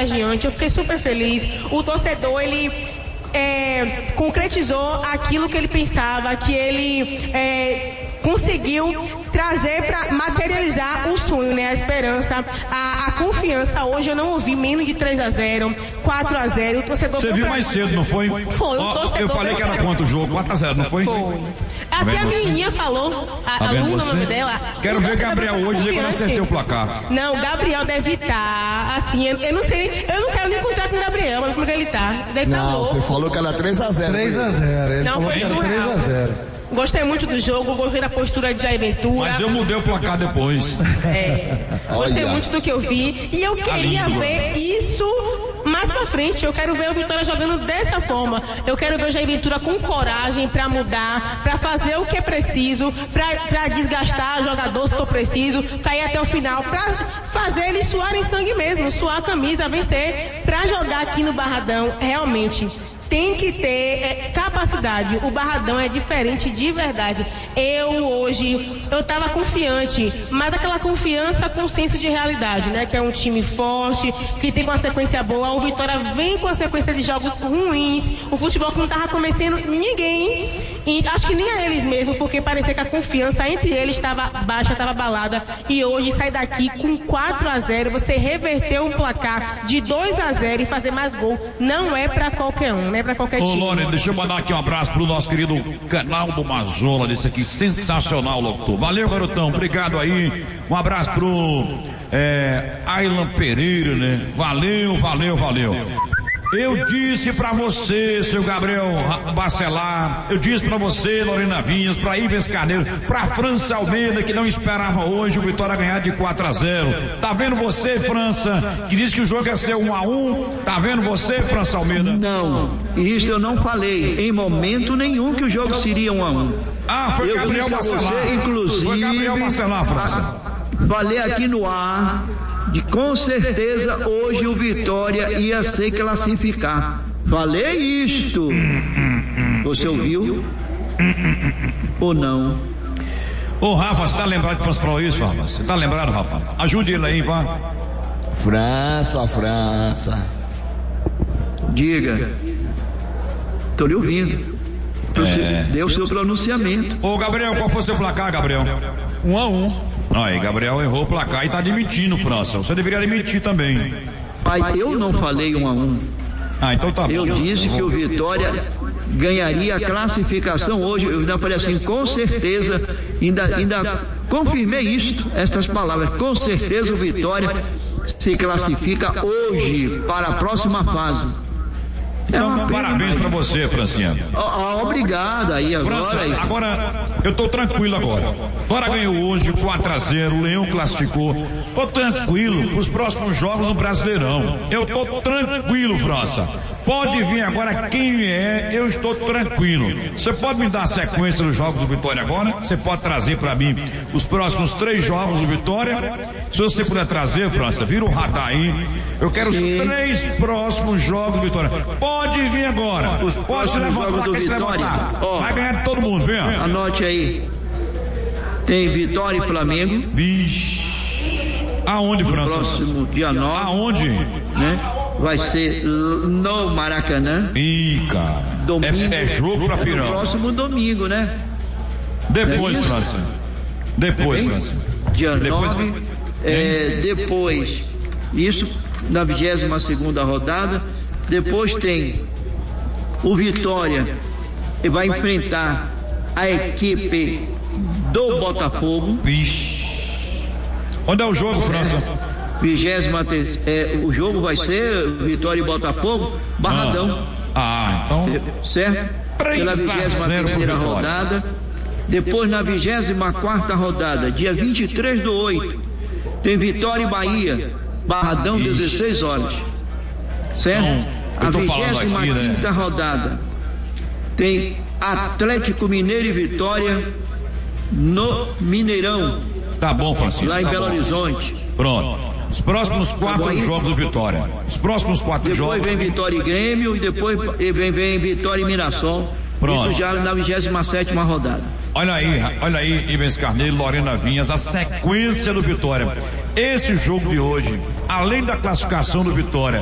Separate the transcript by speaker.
Speaker 1: contagiante. Eu fiquei super feliz. O torcedor, ele concretizou aquilo que ele pensava, que ele conseguiu trazer para materializar o sonho, né? A esperança, a confiança. Hoje eu não ouvi menos de 3-0, 4-0. O torcedor.
Speaker 2: Você viu mais cedo, não foi?
Speaker 1: Foi. O torcedor.
Speaker 2: Eu falei que era quanto o jogo? 4-0, não foi?
Speaker 1: Foi. Até a menininha falou, a Luna, o nome dela.
Speaker 2: Quero ver Gabriel hoje, dizer que eu não acertei o placar.
Speaker 1: Não, Gabriel deve estar, assim, eu não sei, eu não quero nem encontrar com o Gabriel, mas como é que ele tá? Deve
Speaker 3: não, você falou que era 3-0.
Speaker 4: 3-0, ele
Speaker 1: não, foi surreal.
Speaker 4: 3-0.
Speaker 1: Gostei muito do jogo, gostei da postura de Jair Ventura.
Speaker 2: Mas eu mudei o placar depois.
Speaker 1: Gostei muito do que eu vi. E eu queria ver isso mais pra frente. Eu quero ver o Vitória jogando dessa forma. Eu quero ver o Jair Ventura com coragem pra mudar, pra fazer o que é preciso, pra desgastar jogador se for preciso, pra ir até o final, pra fazer eles suarem sangue mesmo, suar a camisa, vencer, pra jogar aqui no Barradão, realmente. Tem que ter capacidade. O Barradão é diferente de verdade. Eu tava confiante, mas aquela confiança com senso de realidade, né? Que é um time forte, que tem uma sequência boa. O Vitória vem com a sequência de jogos ruins. O futebol que não tava convencendo ninguém. E acho que nem a eles mesmo, porque parecia que a confiança entre eles estava baixa, estava abalada. E hoje sai daqui com 4-0. Você reverter um placar de 2-0 e fazer mais gol. Não é pra qualquer um, né? Pra qualquer time.
Speaker 2: Ô, Lore, deixa eu mandar aqui um abraço pro nosso querido canal do Mazola, desse aqui, sensacional, locutor. Valeu, garotão, obrigado aí. Um abraço pro Aylan Pereira, né? Valeu. Eu disse pra você, seu Gabriel Bacelar, eu disse pra você, Lorena Vinhas, pra Ives Carneiro, pra França Almeida, que não esperava hoje o Vitória ganhar de 4-0. Tá vendo você, França, que disse que o jogo ia ser 1-1? Tá vendo você, França Almeida?
Speaker 5: Não, isso eu não falei em momento nenhum que o jogo seria 1-1.
Speaker 2: Ah, foi Gabriel Bacelar.
Speaker 5: Inclusive,
Speaker 2: foi Gabriel Bacelar, França.
Speaker 5: Falei aqui no ar de com certeza hoje o Vitória ia se classificar. Falei isto. Você ouviu? Ou não?
Speaker 2: Ô, Rafa, você tá lembrado que França falou isso, Rafa? Você tá lembrado, Rafa? Ajude ele aí, vá.
Speaker 3: França.
Speaker 5: Diga. Tô lhe ouvindo. Deu o seu pronunciamento.
Speaker 2: Ô, Gabriel, qual foi o seu placar, Gabriel?
Speaker 4: 1-1.
Speaker 2: Aí, Gabriel errou o placar e tá admitindo, França. Você deveria admitir também.
Speaker 5: Pai, eu não falei 1-1.
Speaker 2: Ah, então tá bom.
Speaker 5: Eu disse que o Vitória ganharia a classificação hoje. Eu ainda falei assim, com certeza, ainda confirmei estas palavras. Com certeza o Vitória se classifica hoje para a próxima fase.
Speaker 2: Então, parabéns pra você, Francinha.
Speaker 5: Obrigado aí agora.
Speaker 2: França, agora eu tô tranquilo agora. Agora ganhou hoje 4-0, o Leão classificou. Tô tranquilo pros próximos jogos no Brasileirão. Eu tô tranquilo, França. Pode vir agora quem vier, eu estou tranquilo. Você pode me dar a sequência dos jogos do Vitória agora? Você pode trazer pra mim os próximos 3 jogos do Vitória? Se você puder trazer, França, vira o radar aí. Eu quero os 3 próximos jogos do Vitória. Pode vir agora. Pode se levantar, quem se levantar. Vai ganhar de todo mundo, venha.
Speaker 5: Anote aí. Tem Vitória e Flamengo.
Speaker 2: Vixe. Aonde, França?
Speaker 5: Próximo dia 9.
Speaker 2: Aonde?
Speaker 5: Né? Vai ser no Maracanã.
Speaker 2: Ih, cara.
Speaker 5: Domingo.
Speaker 2: É jogo pra pirão.
Speaker 5: Próximo domingo, né?
Speaker 2: Depois, França. Depois, França.
Speaker 5: Dia 9. Depois. Isso na 22ª rodada. Depois tem o Vitória, que vai enfrentar a equipe do Botafogo.
Speaker 2: Vixe. Onde é o jogo, França?
Speaker 5: 23ª, o jogo vai ser Vitória e Botafogo, Barradão.
Speaker 2: Então.
Speaker 5: Certo? Pela 23ª rodada. Depois na 24ª rodada, dia 23/8, tem Vitória e Bahia, Barradão, 16 horas. Certo?
Speaker 2: Não,
Speaker 5: a 25ª rodada tem Atlético Mineiro e Vitória no Mineirão.
Speaker 2: Tá bom, Francisco.
Speaker 5: Lá em Belo Horizonte.
Speaker 2: Pronto. Os próximos 4 jogos do Vitória. Os próximos 4 jogos.
Speaker 5: Depois vem Vitória e Grêmio e depois vem Vitória e Mirassol.
Speaker 2: Pronto.
Speaker 5: Isso já na 27ª rodada.
Speaker 2: Olha aí, Ives Carneiro, Lorena Vinhas, a sequência do Vitória. Esse jogo de hoje, além da classificação do Vitória,